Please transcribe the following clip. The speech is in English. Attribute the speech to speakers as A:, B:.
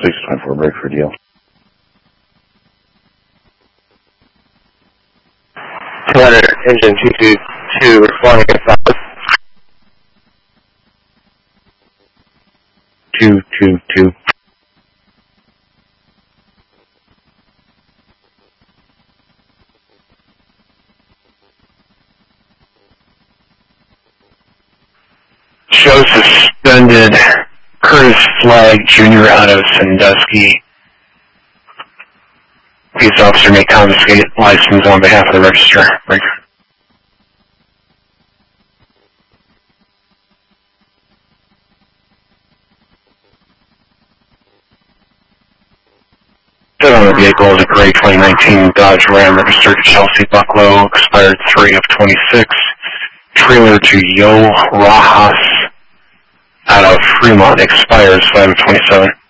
A: 624 break for deal.
B: 200, engine 222, responding to solid.
A: 222.
C: Show suspended Curtis Flagg, Jr. out of Sandusky. Peace officer may confiscate license on behalf of the registrar. Break. Set on the vehicle is a gray 2019 Dodge Ram registered to Chelsea Bucklow, expired 3 of 26. Trailer to Yo Rajas out of Fremont, expires 5 of 27.